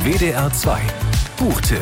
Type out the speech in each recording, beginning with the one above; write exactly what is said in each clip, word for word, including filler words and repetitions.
W D R zwei Buchtipp.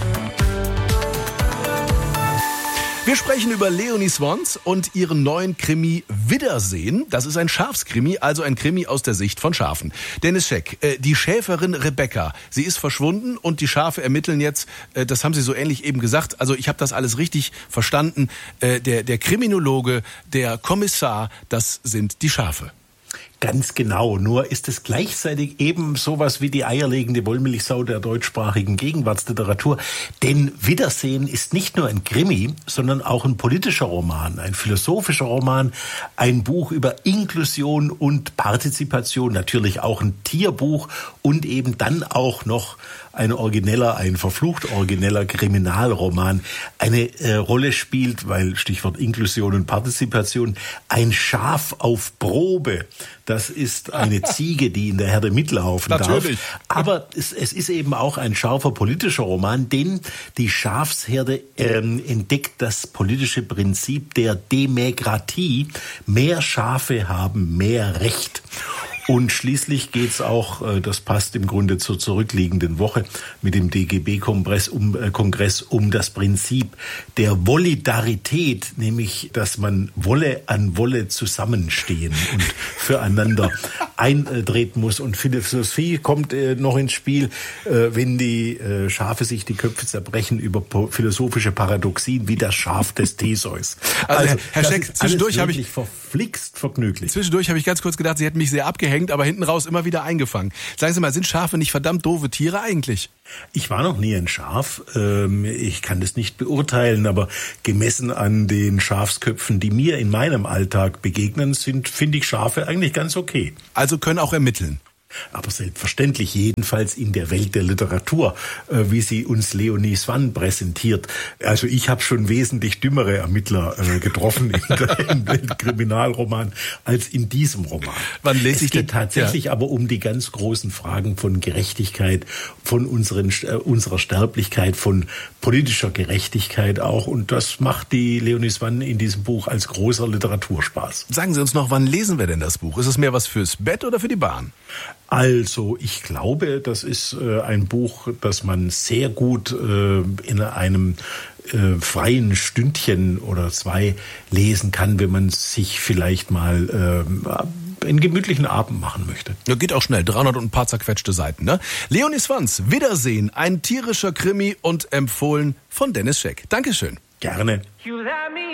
Wir sprechen über Leonie Swans und ihren neuen Krimi Wiedersehen. Das ist ein Schafskrimi, also ein Krimi aus der Sicht von Schafen. Dennis Scheck, äh, die Schäferin Rebecca, sie ist verschwunden und die Schafe ermitteln jetzt, äh, das haben Sie so ähnlich eben gesagt, also ich habe das alles richtig verstanden, äh, der, der Kriminologe, der Kommissar, das sind die Schafe. Ganz genau, nur ist es gleichzeitig eben sowas wie die eierlegende Wollmilchsau der deutschsprachigen Gegenwartsliteratur. Denn Wiedersehen ist nicht nur ein Krimi, sondern auch ein politischer Roman, ein philosophischer Roman, ein Buch über Inklusion und Partizipation, natürlich auch ein Tierbuch und eben dann auch noch ein origineller, ein verflucht origineller Kriminalroman eine äh, Rolle spielt, weil Stichwort Inklusion und Partizipation, ein Schaf auf Probe. Das ist eine Ziege, die in der Herde mitlaufen Natürlich. darf. Aber es, es ist eben auch ein scharfer politischer Roman, denn die Schafsherde ähm, entdeckt das politische Prinzip der Demokratie. Mehr Schafe haben mehr Recht. Und schließlich geht's auch, das passt im Grunde zur zurückliegenden Woche, mit dem D G B-Kongress um, äh, Kongress um das Prinzip der Volidarität, nämlich, dass man Wolle an Wolle zusammenstehen und füreinander eintreten muss. Und Philosophie kommt äh, noch ins Spiel, äh, wenn die äh, Schafe sich die Köpfe zerbrechen über po- philosophische Paradoxien wie das Schaf des Theseus. Also, also Herr Scheck, zwischendurch habe ich verflixt vergnüglich. Zwischendurch habe ich ganz kurz gedacht, Sie hätten mich sehr abgehängt, aber hinten raus immer wieder eingefangen. Sagen Sie mal, sind Schafe nicht verdammt doofe Tiere eigentlich? Ich war noch nie ein Schaf. Ich kann das nicht beurteilen, aber gemessen an den Schafsköpfen, die mir in meinem Alltag begegnen, sind, finde ich Schafe eigentlich ganz okay. Also können auch ermitteln. Aber selbstverständlich, jedenfalls in der Welt der Literatur, äh, wie sie uns Leonie Swan präsentiert. Also ich habe schon wesentlich dümmere Ermittler äh, getroffen in der, im Kriminalroman als in diesem Roman. Wann lese es ich geht denn? tatsächlich Ja. aber um die ganz großen Fragen von Gerechtigkeit, von unseren, äh, unserer Sterblichkeit, von politischer Gerechtigkeit auch. Und das macht die Leonie Swan in diesem Buch als großer Literaturspaß. Sagen Sie uns noch, wann lesen wir denn das Buch? Ist es mehr was fürs Bett oder für die Bahn? Also, ich glaube, das ist äh, ein Buch, das man sehr gut äh, in einem äh, freien Stündchen oder zwei lesen kann, wenn man sich vielleicht mal äh, einen gemütlichen Abend machen möchte. Ja, geht auch schnell. dreihundert und ein paar zerquetschte Seiten, ne? Leonie Swans, Wiedersehen, ein tierischer Krimi und empfohlen von Dennis Scheck. Dankeschön. Gerne.